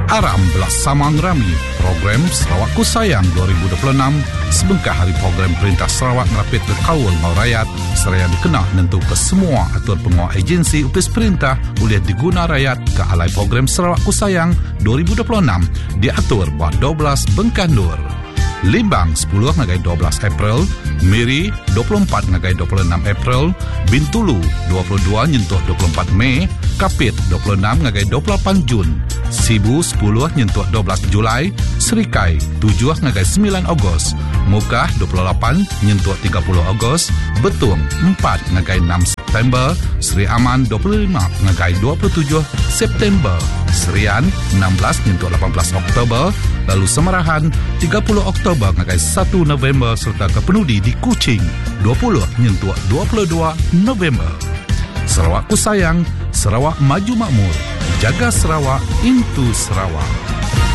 Aram Belassamang Rami, program Sarawak Ku Sayang 2026, sebengkah hari program Perintah Sarawak ngerapit ke kawal mau rakyat, seraya dikenal nentu ke semua atur penguat agensi upis perintah boleh diguna rakyat ke alai program Sarawak Ku Sayang 2026 diatur buat 12 Bengkandur. Limbang 10 ngagai 12 April, Miri 24 ngagai 26 April, Bintulu 22 nyentuh 24 Mei, Kapit 26 ngagai 28 Jun, Sibu 10 nyentuh 12 Julai, Serikai 7 ngagai 9 Ogos, Mukah 28 nyentuh 30 Ogos, Betung 4 ngagai 6 September, Seri Aman 25 ngagai 27 September, Serian 16 nyentuh 18 Oktober, lalu Semerahan 30 Oktober ngagai 1 November serta Kepenudi di Kuching 20 nyentuh 22 November. Sarawak Ku Sayang, Sarawak Maju Makmur, jaga Sarawak into Sarawak.